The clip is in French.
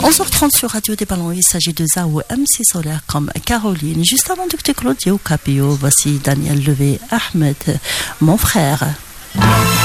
11h30 sur Radio des Ballons, il s'agit de Zao MC Solaire comme Caroline. Juste avant de Claudio Capio, voici Daniel Levé, Ahmed, mon frère.